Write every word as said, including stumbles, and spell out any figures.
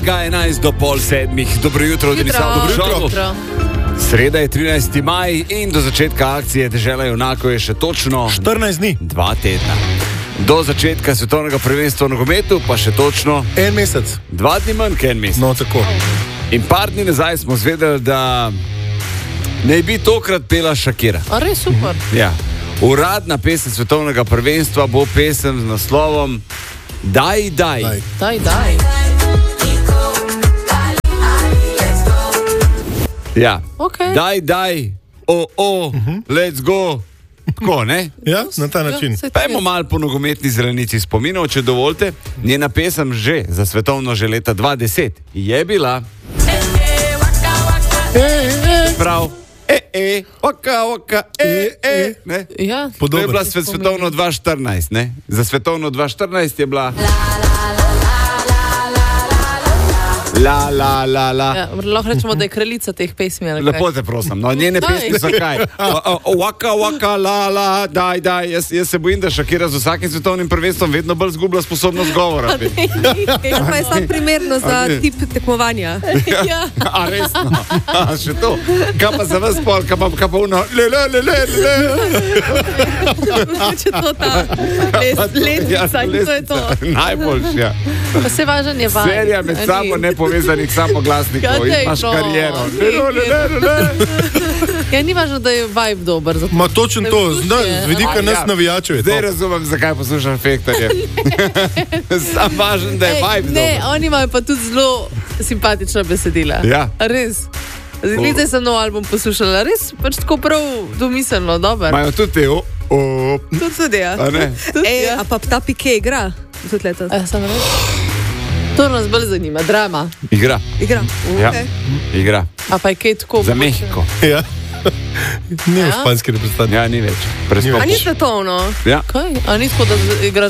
enajst do pol sedmih. Dobro jutro, Denisov. Dobro jutro. Sreda je trinajsti maj in do začetka akcije Dežela junakov je še točno štirinajst dni. Dva tedna. Do začetka svetovnega prvenstva v nogometu pa še točno En mesec. Dva dni manj, kot en mesec. No, tako. In par dni nazaj smo zvedeli, da naj bi tokrat pela Shakira. A res super. Ja. Uradna pesem svetovnega prvenstva bo pesem z naslovom Daj, daj. Daj. Daj, daj. Ja. Okay. Daj, daj. O, o, uh-huh. Let's go. Tako, ne? Ja, na ta način. Ja, Pejmo malo po nogometni zranici spominov, če dovolite. Njena pesem že za svetovno že leta dva tisoč deset je bila prav e, e, waka, waka, e, e, ne? Ja. To je bila svet, svetovno dva tisoč štirinajst, ne? Za svetovno dva tisoč štirinajst je bila La, la, la, la. Ja, lahko rečemo, da je kraljica teh pesmi. Lepo te prosim, no njene pesmi zakaj? Waka, waka, la, la, daj, daj. Jaz, jaz se bojim, da Shakira z vsakim svetovnim prvenstvom vedno bolj zgublja sposobnost govora. To pa je samo primerno za tip tekmovanja. Ja. A resno? A, še to? Kaj pa za vas pol, kaj pa, kaj pa uno? Le, le, le, le, le. Če to ta letnica, in to je to. Najboljši, ja. Pa se važen je vajen. Serija med samo nepovezanih samoglasnikov in imaš no. kariero. Le, le, le, le, le. Ja, ni važno, da je vibe dober. Zato. Ma točno to, zna, z vidika A, nas ja. navijačev je to. Zdaj razumem, zakaj poslušam Fektorje. Sam važen, da je Ej, vibe ne, dober. oni imajo pa tudi zelo simpatična besedila. Ja. A res. Zdaj sem nov album poslušala, res pač tako prav domiselno, dober. Imajo tudi te, o, o, Tudi tudi, ja. a ne? Ej, ja. a pa ta Pike igra? Tudi letos. A, sem res? To nas bolj zanima, drama. Igra. Igra. Ja. Okay. Igra. A pa je kaj tako? Za Mehiko. Ja. Ni v Ja? španski reprezentanti. Ja, ni več. A Prespomniš. ni svetovno? Ja. Kaj? A ni tako, da igra